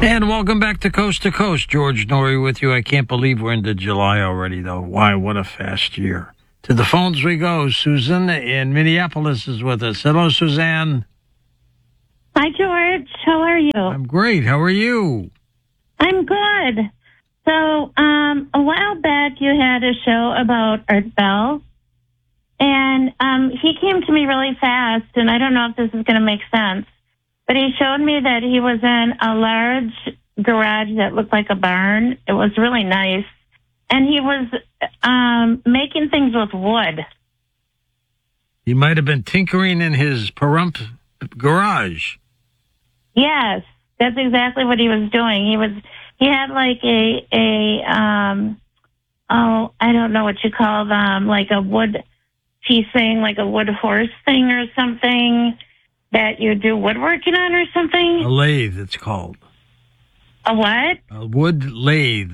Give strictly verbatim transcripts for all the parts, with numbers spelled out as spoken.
And welcome back to Coast to Coast. George Noory with you. I can't believe we're into July already, though. Why? What a fast year. To the phones we go. Susan in Minneapolis is with us. Hello, Suzanne. Hi, George. How are you? I'm great. How are you? I'm good. So, um, a while back, you had a show about Art Bell, and um, he came to me really fast, and I don't know if this is going to make sense, but he showed me that he was in a large garage that looked like a barn. It was really nice, and he was um, making things with wood. He might have been tinkering in his Pahrump garage. Yes, that's exactly what he was doing. He was he had like a a um oh I don't know what you call them, like a wood piece thing, like a wood horse thing or something that you do woodworking on or something. A lathe, it's called. A what? A wood lathe.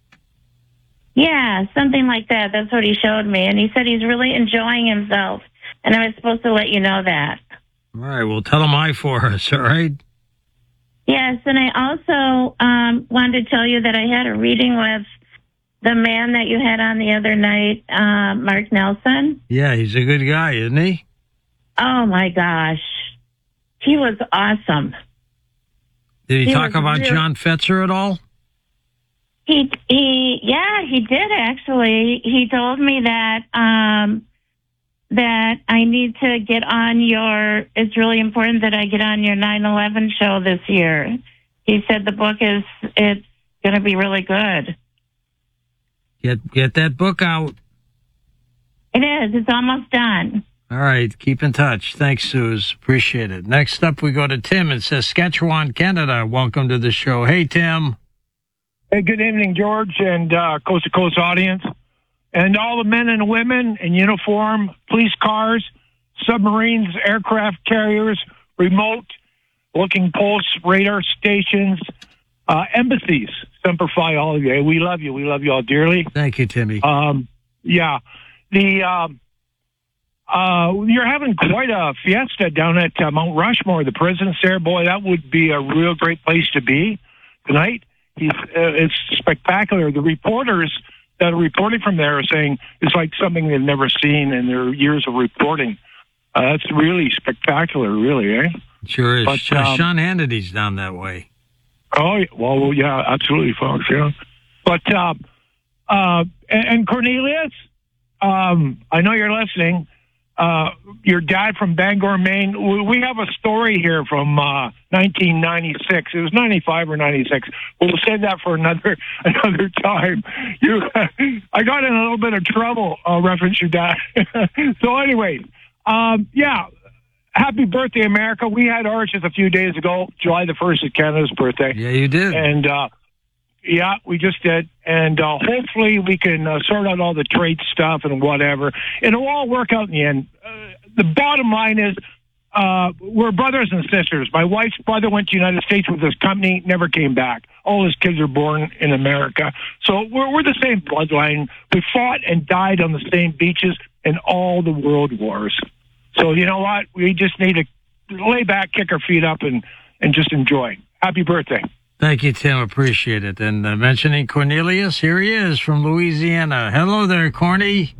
Yeah, something like that. That's what he showed me, and he said he's really enjoying himself, and I was supposed to let you know that. All right, well, tell him hi for us, all right? Yes, and I also um, wanted to tell you that I had a reading with the man that you had on the other night, uh, Mark Nelson. Yeah, he's a good guy, isn't he? Oh, my gosh. He was awesome. Did he, he talk about really, John Fetzer at all? He, he, yeah, he did, actually. He told me that... Um, that I need to get on your, it's really important that I get on your nine eleven show this year. He said the book is, it's going to be really good. Get get that book out. It is. It's almost done. All right. Keep in touch. Thanks, Suze. Appreciate it. Next up, we go to Tim in Saskatchewan, Canada. Welcome to the show. Hey, Tim. Hey, good evening, George, and uh, Coast to Coast audience. And all the men and women in uniform, police cars, submarines, aircraft carriers, remote looking posts, radar stations, uh, embassies. Semper Fi, all of you. We love you. We love you all dearly. Thank you, Timmy. Um, yeah. The um, uh, you're having quite a fiesta down at uh, Mount Rushmore. The president's there. Boy, that would be a real great place to be tonight. He's, uh, it's spectacular. The reporters that are reporting from there are saying it's like something they've never seen in their years of reporting. Uh, that's really spectacular, really, eh? Sure is. But, um, Sean Hannity's down that way. Oh, well, yeah, absolutely, folks, yeah. But, uh, uh, and, and Cornelius, um, I know you're listening. Uh, your dad from Bangor, Maine. We have a story here from uh, nineteen ninety-six. It was ninety-five or ninety-six. We'll save that for another another time. You, I got in a little bit of trouble. I'll reference your dad. So anyway, um, yeah. Happy birthday, America. We had ours just a few days ago. July the first is Canada's birthday. Yeah, you did. And uh, yeah, we just did. And uh, hopefully we can uh, sort out all the trade stuff and whatever. And it'll all work out in the end. Uh, the bottom line is uh, we're brothers and sisters. My wife's brother went to the United States with his company, never came back. All his kids are born in America. So we're, we're the same bloodline. We fought and died on the same beaches in all the world wars. So you know what? We just need to lay back, kick our feet up, and, and just enjoy. Happy birthday. Thank you, Tim. Appreciate it. And uh, mentioning Cornelius, here he is from Louisiana. Hello there, Corny.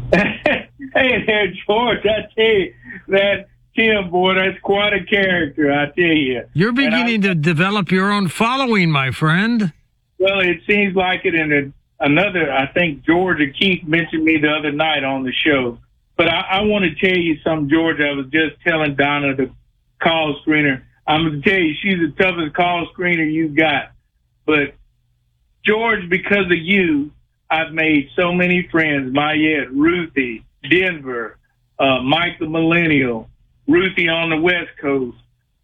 Hey there, George. I tell you, that Tim, boy, that's quite a character, I tell you. You're beginning to develop your own following, my friend. Well, it seems like it. In a, another, I think George and Keith mentioned me the other night on the show. But I, I want to tell you something, George. I was just telling Donna, the call screener, I'm going to tell you, she's the toughest call screener you've got. But, George, because of you, I've made so many friends. Mayette, Ruthie, Denver, uh, Mike the Millennial, Ruthie on the West Coast.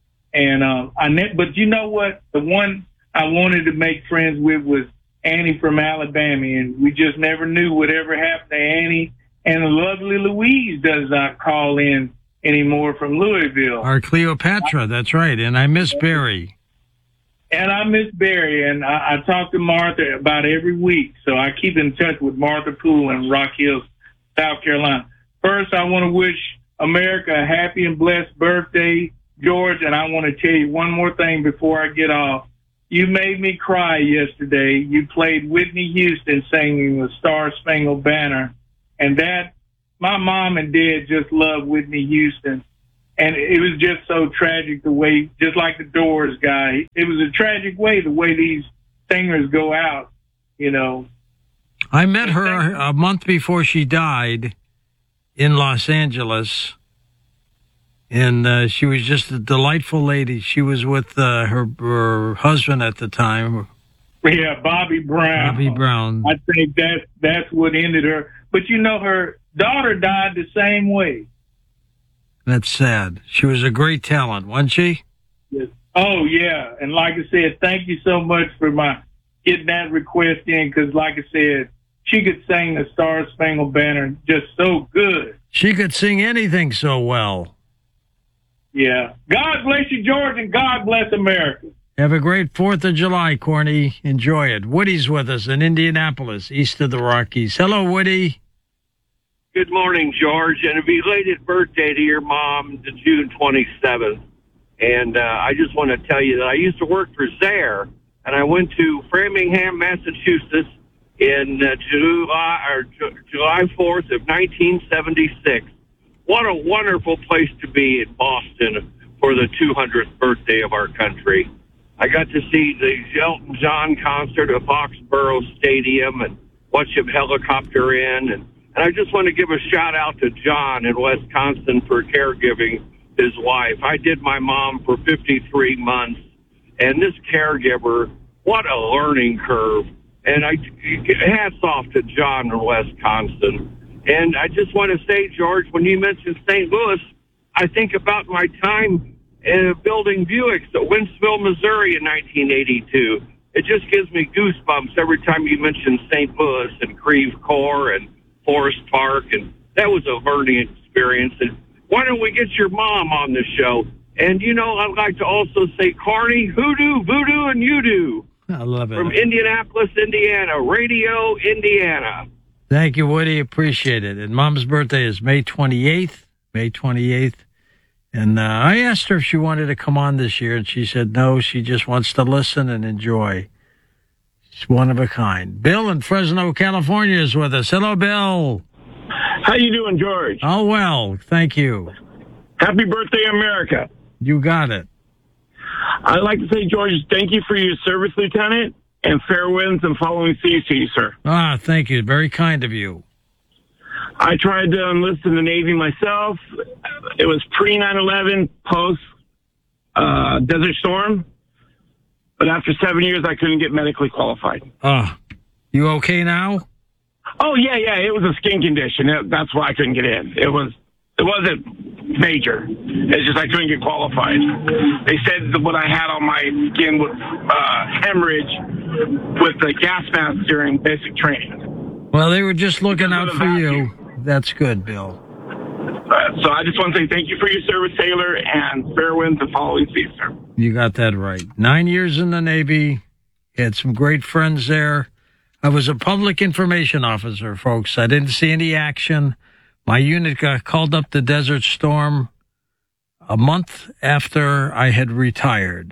And um, I ne- But you know what? The one I wanted to make friends with was Annie from Alabama. And we just never knew whatever happened to Annie. And the lovely Louise does not call in anymore from Louisville. Our Cleopatra, that's right. And I miss Barry. And I miss Barry. And I, I talk to Martha about every week. So I keep in touch with Martha Poole in Rock Hill, South Carolina. First, I want to wish America a happy and blessed birthday, George. And I want to tell you one more thing before I get off. you made me cry yesterday. You played Whitney Houston singing the Star Spangled Banner. And that, my mom and dad just loved Whitney Houston. And it was just so tragic the way, just like the Doors guy, it was a tragic way, the way these singers go out, you know. I met her a month before she died in Los Angeles, and uh, she was just a delightful lady. She was with uh, her, her husband at the time. Yeah, Bobby Brown. Bobby Brown. I think that, that's what ended her. But, you know, her daughter died the same way. That's sad. She was a great talent, wasn't she? Yes. Oh, yeah. And like I said, thank you so much for my getting that request in, because like I said, she could sing the Star Spangled Banner just so good. She could sing anything so well. Yeah. God bless you, George, and God bless America. Have a great fourth of July, Corny. Enjoy it. Woody's with us in Indianapolis, east of the Rockies. Hello, Woody. Good morning, George, and a belated birthday to your mom, the June twenty-seventh. And uh, I just want to tell you that I used to work for Zare, and I went to Framingham, Massachusetts in uh, July or Ju- July fourth of nineteen seventy-six. What a wonderful place to be in Boston for the two hundredth birthday of our country. I got to see the Elton John concert at Foxborough Stadium and watch him helicopter in. And, and I just want to give a shout out to John in Wisconsin for caregiving his wife. I did my mom for fifty-three months, and this caregiver, what a learning curve. And I hats off to John in Wisconsin. And I just want to say, George, when you mentioned Saint Louis, I think about my time uh, building Buicks at Wentzville, Missouri in nineteen eighty-two. It just gives me goosebumps every time you mention Saint Louis and Creve Coeur and Forest Park. And that was a learning experience. And why don't we get your mom on the show? And, you know, I'd like to also say, Carney, hoodoo, voodoo, and you do. I love it. From Indianapolis, Indiana, Radio Indiana. Thank you, Woody. Appreciate it. And Mom's birthday is May twenty-eighth. May twenty-eighth. And uh, I asked her if she wanted to come on this year, and she said no, she just wants to listen and enjoy. She's one of a kind. Bill in Fresno, California is with us. Hello, Bill. How you doing, George? Oh, well, thank you. Happy birthday, America. You got it. I'd like to say, George, thank you for your service, Lieutenant, and fair winds and following seas to you, sir. Ah, thank you. Very kind of you. I tried to enlist in the Navy myself. It was pre nine eleven, post uh, Desert Storm. But after seven years, I couldn't get medically qualified. Ah, you okay now? Oh, yeah, yeah. It was a skin condition. It, that's why I couldn't get in. It was, it wasn't major. It's just I couldn't get qualified. They said that what I had on my skin was uh, hemorrhage with the gas mask during basic training. Well, they were just looking out for you. That's good, Bill. Uh, so I just want to say thank you for your service, Taylor, and fair winds and following seas, sir. You got that right. Nine years in the Navy. Had some great friends there. I was a public information officer, folks. I didn't see any action. My unit got called up to Desert Storm a month after I had retired.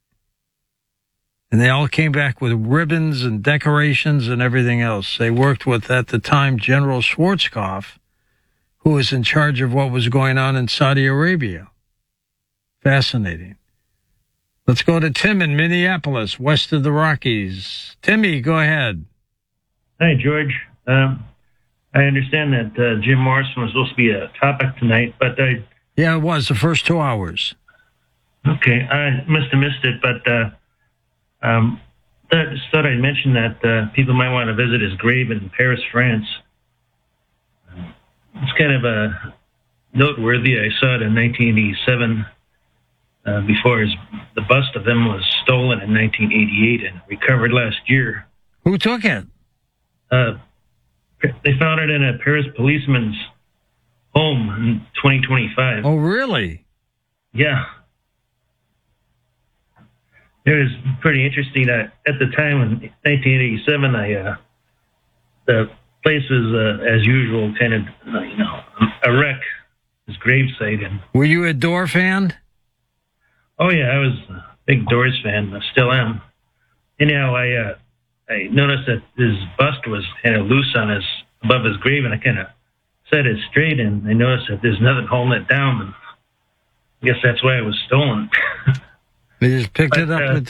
And they all came back with ribbons and decorations and everything else. They worked with, at the time, General Schwarzkopf, who was in charge of what was going on in Saudi Arabia. Fascinating. Let's go to Tim in Minneapolis, west of the Rockies. Timmy, go ahead. Hi, George. Um, I understand that uh, Jim Morrison was supposed to be a topic tonight, but I... Yeah, it was the first two hours. Okay, I must have missed it, but uh, um, I just thought I'd mention that uh, people might want to visit his grave in Paris, France. It's kind of a noteworthy. I saw it in nineteen eighty-seven uh, before his, the bust of him was stolen in nineteen eighty-eight and recovered last year. Who took it? Uh, they found it in a Paris policeman's home in twenty twenty-five. Oh, really? Yeah. It was pretty interesting. Uh, at the time in nineteen eighty-seven, I uh, the place was, uh, as usual, kind of, uh, you know, a wreck, his gravesite. And were you a Door fan? Oh, yeah, I was a big Doors fan. I still am. anyhow, I uh, I noticed that his bust was kind of loose on his above his grave, and I kind of set it straight, and I noticed that there's nothing holding it down. And I guess that's why it was stolen. They just picked But, it up uh, and